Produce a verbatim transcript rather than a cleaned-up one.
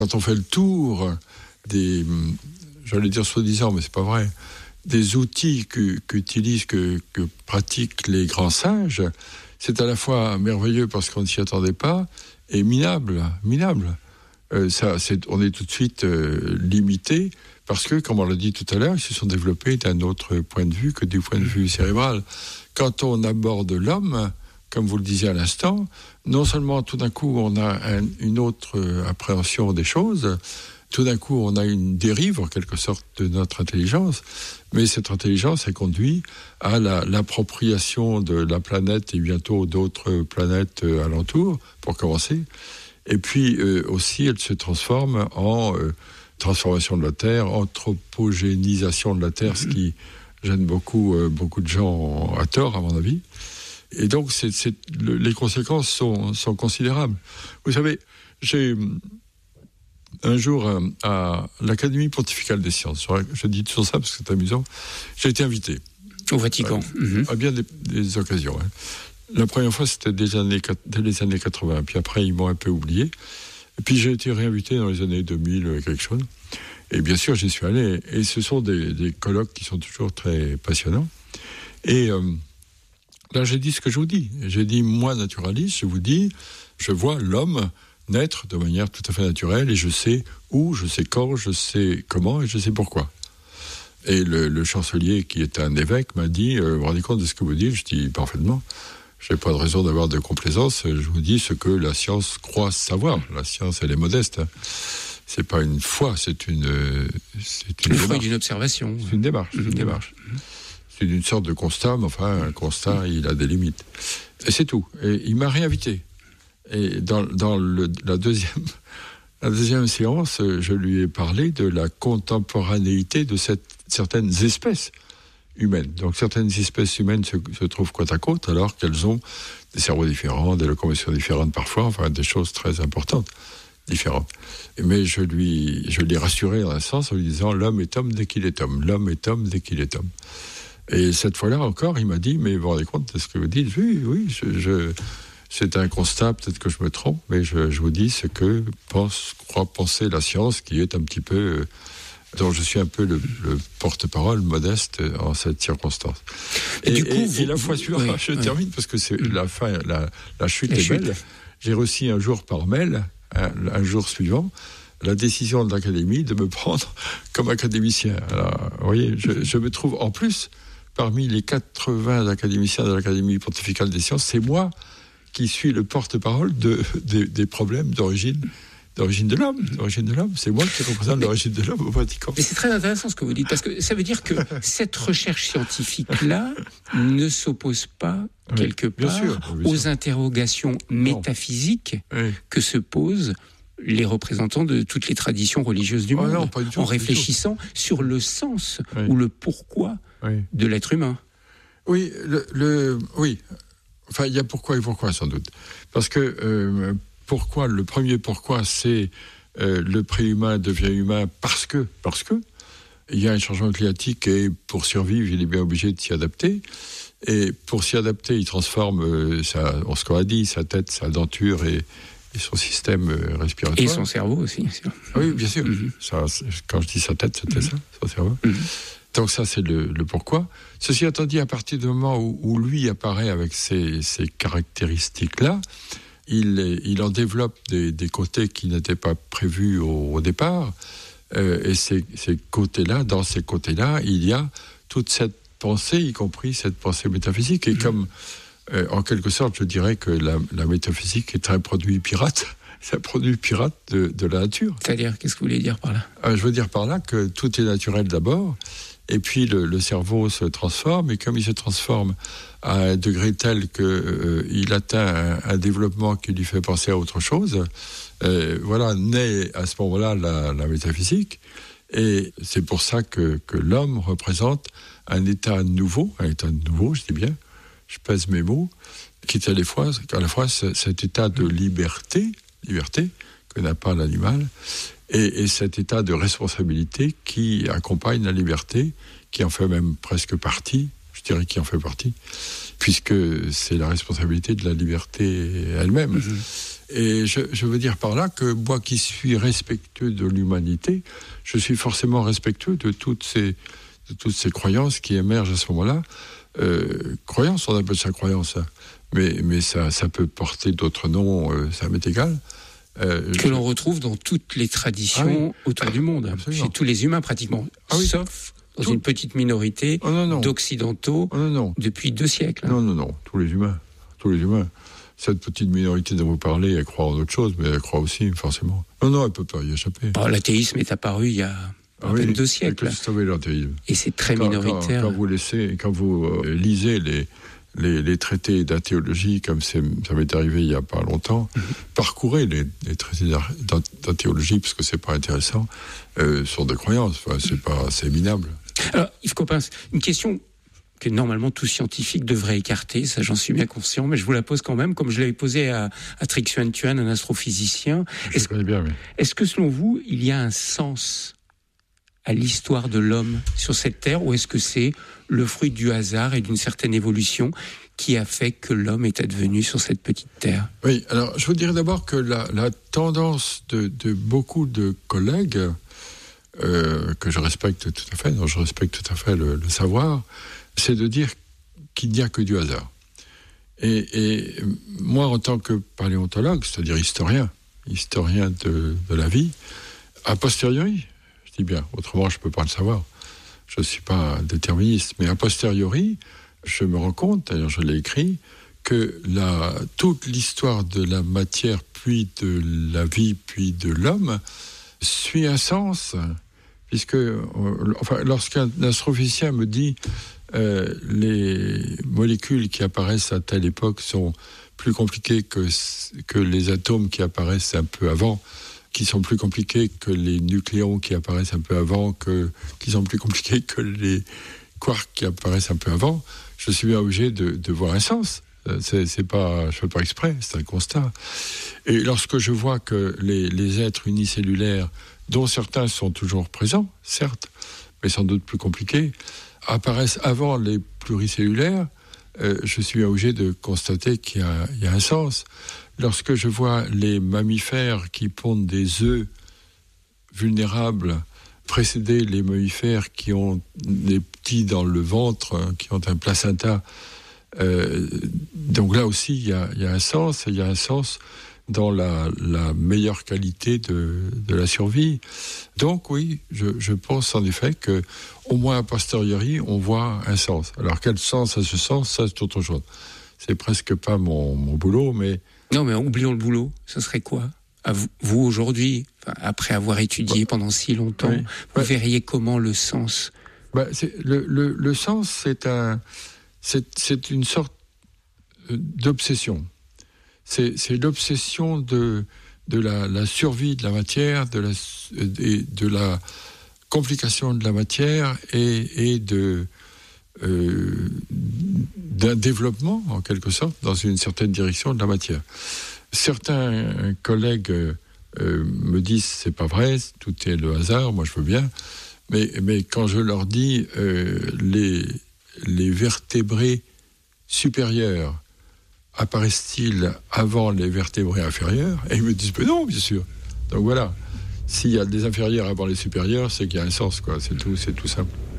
Quand on fait le tour des, j'allais dire soi-disant, mais c'est pas vrai, des outils que, qu'utilisent, que, que pratiquent les grands sages, c'est à la fois merveilleux parce qu'on ne s'y attendait pas, et minable, minable. Euh, ça, c'est, on est tout de suite euh, limité, parce que, comme on l'a dit tout à l'heure, ils se sont développés d'un autre point de vue que du point de vue cérébral. Quand on aborde l'homme, comme vous le disiez à l'instant, non seulement tout d'un coup on a un, une autre euh, appréhension des choses, tout d'un coup on a une dérive en quelque sorte de notre intelligence, mais cette intelligence elle conduit à la, l'appropriation de la planète et bientôt d'autres planètes euh, alentour, pour commencer. Et puis euh, aussi elle se transforme en euh, transformation de la Terre, anthropogénisation de la Terre, ce qui gêne beaucoup, euh, beaucoup de gens à tort à mon avis. Et donc, c'est, c'est, le, les conséquences sont, sont considérables. Vous savez, j'ai un jour à, à l'Académie pontificale des sciences, je dis toujours ça parce que c'est amusant, j'ai été invité. Au Vatican. À, mmh. à bien des, des occasions. Hein. La première fois, c'était des années, dès les années quatre-vingts, puis après, ils m'ont un peu oublié. Et puis, j'ai été réinvité dans les années deux mille, quelque chose. Et bien sûr, j'y suis allé. Et ce sont des, des colloques qui sont toujours très passionnants. Et... Euh, Là, j'ai dit ce que je vous dis. J'ai dit, moi, naturaliste, je vous dis, je vois l'homme naître de manière tout à fait naturelle et je sais où, je sais quand, je sais comment et je sais pourquoi. Et le, le chancelier, qui est un évêque, m'a dit, euh, vous vous rendez compte de ce que vous dites? Je dis, parfaitement. Je n'ai pas de raison d'avoir de complaisance. Je vous dis ce que la science croit savoir. La science, elle est modeste. Hein. C'est pas une foi, c'est une... C'est une le fruit d'une observation. C'est une démarche. C'est une démarche. Mmh. C'est une sorte de constat, mais enfin, un constat, il a des limites. Et c'est tout. Et il m'a réinvité. Et dans, dans le, la, deuxième, la deuxième séance, je lui ai parlé de la contemporanéité de cette, certaines espèces humaines. Donc, certaines espèces humaines se, se trouvent côte à côte, alors qu'elles ont des cerveaux différents, des locomotions différentes parfois, enfin, des choses très importantes, différentes. Mais je lui, je l'ai rassuré dans un sens en lui disant, l'homme est homme dès qu'il est homme. L'homme est homme dès qu'il est homme. Et cette fois-là encore, il m'a dit, mais vous vous rendez compte de ce que vous dites? Oui, oui, je, je, c'est un constat, peut-être que je me trompe, mais je, je vous dis ce que pense, croit penser la science, qui est un petit peu, euh, dont je suis un peu le, le porte-parole modeste en cette circonstance. Et, et, du coup, et, vous, et la fois suivante, oui, je oui. termine, parce que c'est mmh. la fin, la, la chute la est chute. belle. J'ai reçu un jour par mail, un, un jour suivant, la décision de l'Académie de me prendre comme académicien. Alors, vous voyez, je, je me trouve en plus... Parmi les quatre-vingts académiciens de l'Académie pontificale des sciences, c'est moi qui suis le porte-parole de, de, des problèmes d'origine, d'origine de l'homme. D'origine de l'homme. C'est moi qui représente mais, l'origine de l'homme au Vatican. Mais c'est très intéressant ce que vous dites, parce que ça veut dire que cette recherche scientifique-là ne s'oppose pas, oui, quelque part, sûr, aux sûr. interrogations métaphysiques oui. que se posent les représentants de toutes les traditions religieuses du monde, oh non, pas du tout, en réfléchissant sur le sens oui. ou le pourquoi oui. de l'être humain. Oui, le, le, oui. Enfin, il y a pourquoi et pourquoi, sans doute. Parce que euh, pourquoi, le premier pourquoi, c'est euh, le préhumain devient humain parce que, parce que, il y a un changement climatique et pour survivre, il est bien obligé de s'y adapter. Et pour s'y adapter, il transforme, euh, sa, on se a dit, sa tête, sa denture et et son système respiratoire. Et son cerveau aussi, bien sûr. Oui, bien sûr. Mm-hmm. Ça, quand je dis sa tête, c'était mm-hmm. ça, son cerveau. Mm-hmm. Donc ça, c'est le, le pourquoi. Ceci étant dit, à partir du moment où, où lui apparaît avec ces, ces caractéristiques-là, il, il en développe des, des côtés qui n'étaient pas prévus au, au départ. Euh, et ces, ces côtés-là, dans ces côtés-là, il y a toute cette pensée, y compris cette pensée métaphysique. Et mm-hmm. comme... Euh, en quelque sorte, je dirais que la, la métaphysique est un produit pirate. C'est un produit pirate de, de la nature. C'est-à-dire, qu'est-ce que vous voulez dire par là ? euh, Je veux dire par là que tout est naturel d'abord, et puis le, le cerveau se transforme, et comme il se transforme à un degré tel qu'il euh, atteint un, un développement qui lui fait penser à autre chose, euh, voilà, naît à ce moment-là la, la métaphysique, et c'est pour ça que, que l'homme représente un état nouveau, un état nouveau, je dis bien, je pèse mes mots, qui est à la fois, à la fois cet état de liberté, liberté que n'a pas l'animal, et, et cet état de responsabilité qui accompagne la liberté, qui en fait même presque partie, je je dirais qu'il en fait partie, puisque c'est la responsabilité de la liberté elle-même. Mmh. Et je, je veux dire par là que moi qui suis respectueux de l'humanité, je suis forcément respectueux de toutes ces, de toutes ces croyances qui émergent à ce moment-là. Euh, croyances, on appelle ça croyance, hein. mais, mais ça, ça peut porter d'autres noms, euh, ça m'est égal. Euh, que je... l'on retrouve dans toutes les traditions ah oui. autour du monde, Absolument. Chez tous les humains pratiquement, ah oui. sauf dans Tout... une petite minorité oh non, non. d'occidentaux oh non, non. depuis deux siècles. Non, non, non, tous les humains, tous les humains. Cette petite minorité dont vous parlez, elle croit en autre chose, mais elle croit aussi, forcément. Non, non, elle ne peut pas y échapper. Oh, l'athéisme est apparu il y a à ah peine oui, deux siècles. Et c'est très quand, minoritaire. Quand, quand vous, laissez, quand vous euh, lisez les, les, les traités d'athéologie, comme c'est, ça m'est arrivé il n'y a pas longtemps, mm-hmm. parcourez les, les traités d'athéologie, parce que ce n'est pas intéressant, euh, sur des croyances. Enfin, c'est, pas, c'est minable. Alors, Yves Coppens, une question que normalement tout scientifique devrait écarter, ça j'en suis bien conscient, mais je vous la pose quand même, comme je l'avais posée à, à Trịnh Xuân Thuan, un astrophysicien. Je est-ce, connais bien, oui. Est-ce que selon vous, il y a un sens à l'histoire de l'homme sur cette terre, ou est-ce que c'est le fruit du hasard et d'une certaine évolution qui a fait que l'homme est advenu sur cette petite terre ? Oui, alors je vous dirais d'abord que la, la tendance de, de beaucoup de collègues, euh, que je respecte tout à fait, dont je respecte tout à fait le, le savoir, c'est de dire qu'il n'y a que du hasard. Et, et moi, en tant que paléontologue, c'est-à-dire historien, historien de, de la vie, a posteriori, je dis bien, autrement je ne peux pas le savoir, je ne suis pas déterministe, mais a posteriori, je me rends compte, d'ailleurs je l'ai écrit, que la, toute l'histoire de la matière, puis de la vie, puis de l'homme, suit un sens, puisque enfin, lorsqu'un astrophysicien me dit euh, les molécules qui apparaissent à telle époque sont plus compliquées que, que les atomes qui apparaissent un peu avant, qui sont plus compliqués que les nucléons qui apparaissent un peu avant, que, qui sont plus compliqués que les quarks qui apparaissent un peu avant, je suis bien obligé de, de voir un sens. C'est, c'est pas, je fais pas exprès, c'est un constat. Et lorsque je vois que les, les êtres unicellulaires, dont certains sont toujours présents, certes, mais sans doute plus compliqués, apparaissent avant les pluricellulaires, euh, je suis obligé de constater qu'il y a, il y a un sens. Lorsque je vois les mammifères qui pondent des œufs vulnérables précéder les mammifères qui ont des petits dans le ventre, hein, qui ont un placenta, euh, donc là aussi il y a, il y a un sens, il y a un sens dans la, la meilleure qualité de, de la survie. Donc oui, je, je pense en effet que au moins a posteriori on voit un sens. Alors quel sens a ce sens, ça c'est autre chose. C'est presque pas mon, mon boulot, mais non, mais oublions le boulot. Ce serait quoi ? À vous, vous aujourd'hui, enfin, après avoir étudié bah, pendant si longtemps, oui, vous ouais. verriez comment le sens ? Bah, c'est, le, le, le sens, c'est un, c'est, c'est une sorte d'obsession. C'est, c'est l'obsession de, de la, la survie de la matière, de la, de, de la complication de la matière et, et de, euh, d'un développement, en quelque sorte, dans une certaine direction de la matière. Certains collègues euh, me disent c'est pas vrai, tout est le hasard, moi je veux bien, mais, mais quand je leur dis euh, les, les vertébrés supérieurs apparaissent-ils avant les vertébrés inférieurs ? Et ils me disent mais non, bien sûr. Donc voilà, s'il y a des inférieurs avant les supérieurs, c'est qu'il y a un sens, quoi. C'est tout, c'est tout simple.